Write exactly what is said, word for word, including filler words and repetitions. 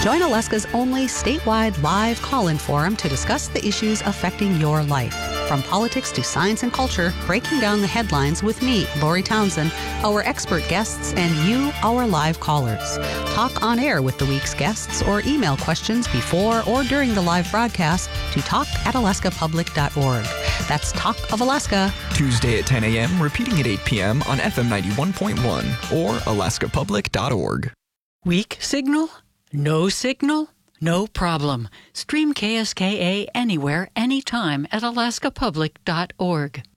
Join Alaska's only statewide live call-in forum to discuss the issues affecting your life. From politics to science and culture, breaking down the headlines with me, Lori Townsend, our expert guests, and you, our live callers. Talk on air with the week's guests or email questions before or during the live broadcast to talk at alaska public dot org. That's Talk of Alaska. Tuesday at ten a.m., repeating at eight p.m. on F M ninety-one point one or alaska public dot org. Weak signal? No signal? No problem. Stream K S K A anywhere, anytime at alaska public dot org.